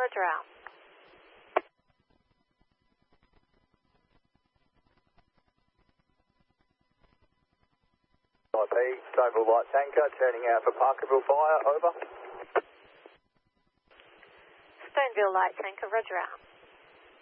roger out. IP, Stoneville Light Tanker, turning out for Parkerville Fire, over. Stoneville Light Tanker, roger out.